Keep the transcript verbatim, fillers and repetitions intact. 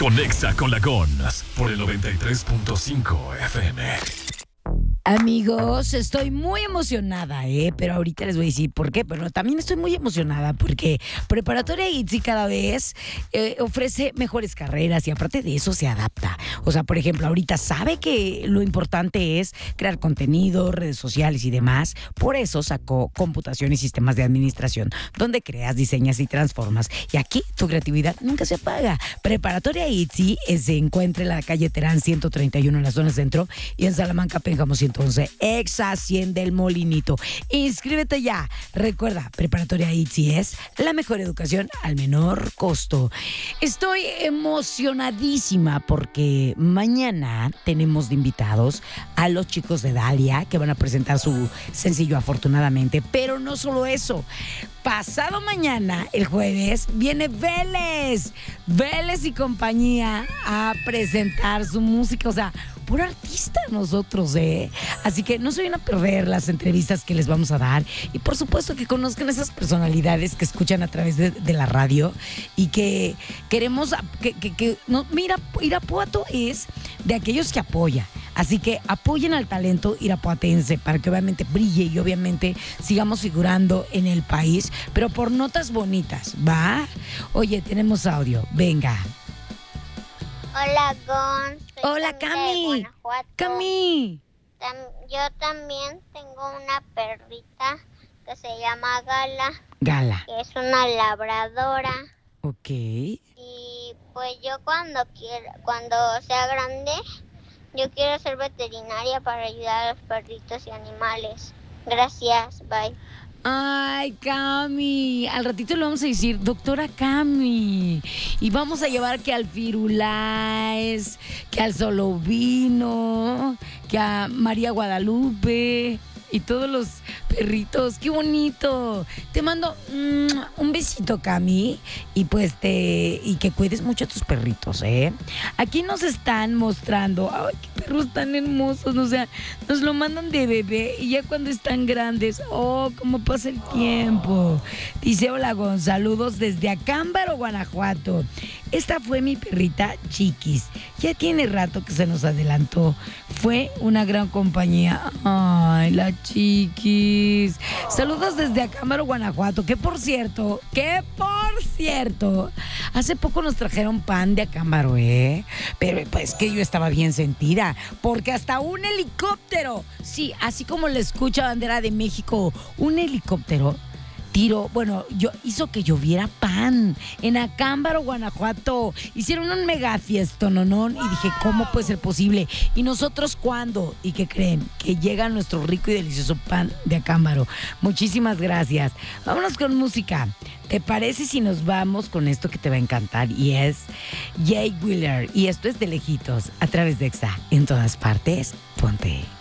Conexa con la Gons por el noventa y tres punto cinco F M. Amigos, estoy muy emocionada, ¿eh? Pero ahorita les voy a decir por qué. Pero también estoy muy emocionada porque Preparatoria I T S E cada vez eh, ofrece mejores carreras y aparte de eso se adapta. O sea, por ejemplo, ahorita sabe que lo importante es crear contenido, redes sociales y demás. Por eso sacó Computación y Sistemas de Administración, donde creas, diseñas y transformas. Y aquí tu creatividad nunca se apaga. Preparatoria I T S E se encuentra en la calle Terán ciento treinta y uno en la zona centro y en Salamanca, Pénjamo ciento once, exa cien del Molinito. Inscríbete ya. Recuerda, Preparatoria I T S E es la mejor educación al menor costo. Estoy emocionadísima porque mañana tenemos de invitados a los chicos de Dalia que van a presentar su sencillo Afortunadamente, pero no solo eso. Pasado mañana, el jueves, viene Vélez. Vélez y compañía a presentar su música. O sea, puro artista nosotros, ¿eh? Así que no se vayan a perder las entrevistas que les vamos a dar. Y por supuesto que conozcan esas personalidades que escuchan a través de, de la radio y que queremos que, que, que no, mira, Irapuato es de aquellos que apoya. Así que apoyen al talento irapuatense para que obviamente brille y obviamente sigamos figurando en el país, pero por notas bonitas, ¿va? Oye, tenemos audio, venga. Hola, Gon. Soy Hola, Cami Cami. de Guanajuato. Cami. Tam- yo también tengo una perrita que se llama Gala, Gala. que es una labradora. Ok. Y pues yo cuando quiera, cuando sea grande, yo quiero ser veterinaria para ayudar a los perritos y animales. Gracias, bye. Ay, Cami, al ratito le vamos a decir, doctora Cami, y vamos a llevar que al Firulais, que al Solovino, que a María Guadalupe y todos los perritos. ¡Qué bonito! Te mando mm, un besito, Cami, y pues te y que cuides mucho a tus perritos, ¿eh? Aquí nos están mostrando, ay, qué perros tan hermosos, o sea, nos lo mandan de bebé y ya cuando están grandes, oh, cómo pasa el tiempo. Dice, hola, Gon, saludos desde Acámbaro, Guanajuato. Esta fue mi perrita Chiquis. Ya tiene rato que se nos adelantó. Fue una gran compañía. Ay, la Chiquis. Saludos desde Acámbaro, Guanajuato. Que por cierto, que por cierto, hace poco nos trajeron pan de Acámbaro, ¿eh? Pero pues que yo estaba bien sentida. Porque hasta un helicóptero, sí, así como le escucha Bandera de México, un helicóptero tiro, bueno, yo hizo que lloviera pan en Acámbaro, Guanajuato. Hicieron un mega fiestononón y dije, ¿cómo puede ser posible? ¿Y nosotros cuándo? ¿Y qué creen? Que llega nuestro rico y delicioso pan de Acámbaro. Muchísimas gracias. Vámonos con música. ¿Te parece si nos vamos con esto que te va a encantar? Y es Jay Wheeler. Y esto es de lejitos, a través de Exa. En todas partes, ponte.